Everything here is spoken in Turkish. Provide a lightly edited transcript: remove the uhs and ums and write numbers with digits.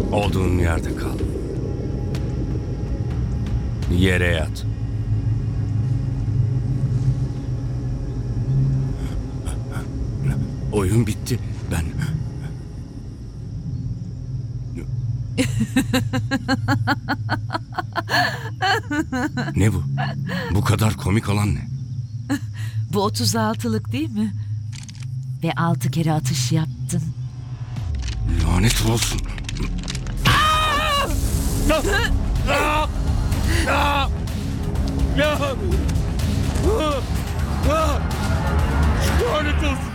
Olduğun yerde kal. Yere yat. Oyun bitti. Ben... Ne bu? Bu kadar komik olan ne? Bu 36'lık değil mi? Ve 6 kere atış yaptın. Lanet olsun. Lanet olsun.